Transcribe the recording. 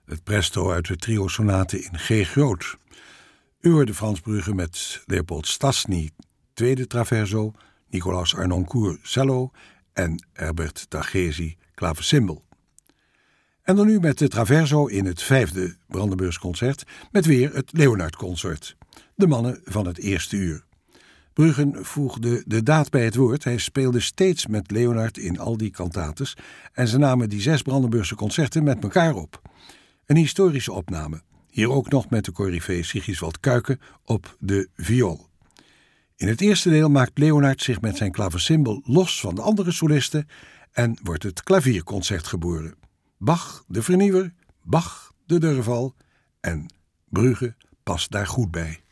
Het presto uit de trio-sonate in G groot. U hoorde Frans Brugge met Leopold Stasny, tweede traverso, Nicolaas Arnoncourt cello en Herbert Targesi klavecimbal. En dan nu met de traverso in het 5e Brandenburgs concert met weer het Leonard-consort. De mannen van het eerste uur. Bruggen voegde de daad bij het woord. Hij speelde steeds met Leonard in al die cantates en ze namen die 6 Brandenburgse concerten met elkaar op. Een historische opname. Hier ook nog met de coryfee Sigiswald Kuijken op de viool. In het eerste deel maakt Leonard zich met zijn klavecimbal los van de andere solisten en wordt het klavierconcert geboren. Bach de vernieuwer, Bach de Durval en Brugge past daar goed bij.